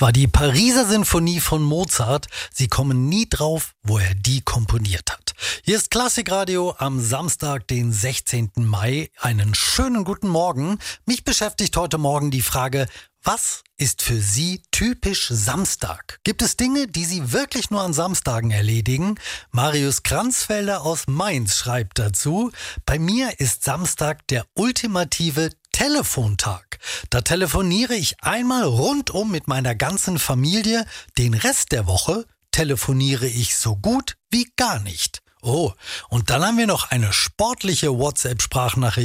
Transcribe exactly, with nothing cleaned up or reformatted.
Das war die Pariser Sinfonie von Mozart. Sie kommen nie drauf, wo er die komponiert hat. Hier ist Klassikradio am Samstag, den sechzehnten Mai. Einen schönen guten Morgen. Mich beschäftigt heute Morgen die Frage, was ist für Sie typisch Samstag? Gibt es Dinge, die Sie wirklich nur an Samstagen erledigen? Marius Kranzfelder aus Mainz schreibt dazu: Bei mir ist Samstag der ultimative Telefontag. Da telefoniere ich einmal rundum mit meiner ganzen Familie. Den Rest der Woche telefoniere ich so gut wie gar nicht. Oh, und dann haben wir noch eine sportliche WhatsApp-Sprachnachricht